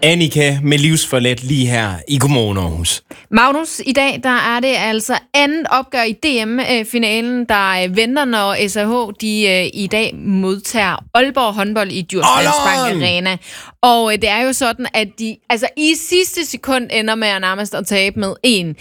Annika med livsforlet lige her i Godmorgen Aarhus. Magnus, i dag der er det altså andet opgør i DM-finalen, der venter, når SAH de i dag modtager Aalborg håndbold i Djurslands Bank Arena. Og det er jo sådan, at de altså i sidste sekund ender med at nærmest at tabe med 1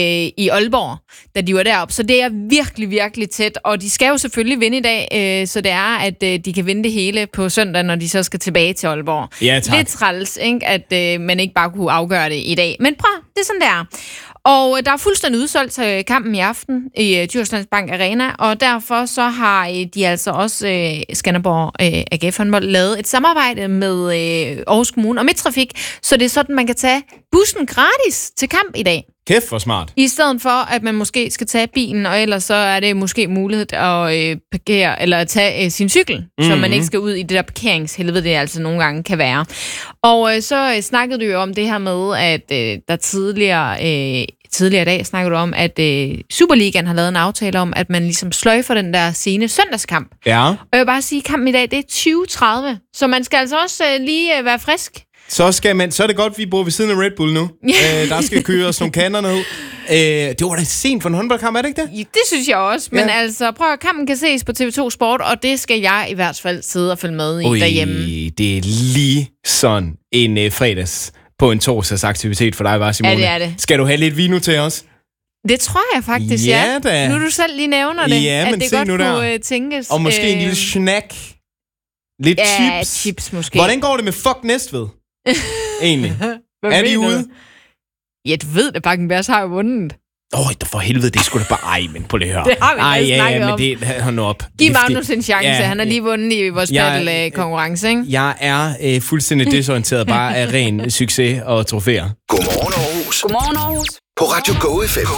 i Aalborg, da de var deroppe. Så det er virkelig, virkelig tæt. Og de skal jo selvfølgelig vinde i dag, så det er, at de kan vinde det hele på søndag, når de så skal tilbage til Aalborg. Ja, tak. Lidt træls, ikke, at man ikke bare kunne afgøre det i dag. Men prøv, det er sådan, det er. Og der er fuldstændig udsolgt til kampen i aften i Djurslands Bank Arena, og derfor så har de altså også Skanderborg AGF håndbold lavet et samarbejde med Aarhus Kommune og Midttrafik, så det er sådan, man kan tage bussen gratis til kamp i dag. Kæft for smart. I stedet for, at man måske skal tage bilen, og ellers så er det måske mulighed at parkere, eller tage sin cykel, så man ikke skal ud i det der parkeringshelvede, det altså nogle gange kan være. Og så snakkede du jo om det her med, at der tidligere i dag snakkede du om, at Superligaen har lavet en aftale om, at man ligesom sløjfer den der sene søndagskamp. Ja. Og jeg vil bare sige, at kampen i dag, det er 20:30, så man skal altså også lige være frisk. Så er det godt, vi bor ved siden af Red Bull nu. Der skal køres nogle kander ned. Det var da sent for en håndboldkamp, er det ikke det? Ja, det synes jeg også. Men altså, prøv at kampen kan ses på TV2 Sport, og det skal jeg i hvert fald sidde og følge med i derhjemme. Det er lige sådan en fredags på en torsdags aktivitet for dig, var Simone. Ja, det er det. Skal du have lidt vino til os? Det tror jeg faktisk, ja. Da. Nu du selv lige nævner det, ja, at men det godt kunne tænkes. Og måske en lille snack. Lidt chips måske. Hvordan går det med Fuck Næstved? Egentlig. Er de ude? Ja, du ved det, Bakkenbergs har jo vundet. For helvede, det skulle da bare... Ej, men på det her. Det har vi snakket om. Men det har nu op. Giv Magnus en chance. Han har lige vundet i vores battle-konkurrence, ikke? Jeg er fuldstændig desorienteret bare af ren succes og trofæer. Godmorgen Aarhus. Godmorgen Aarhus. På Radio Go FM.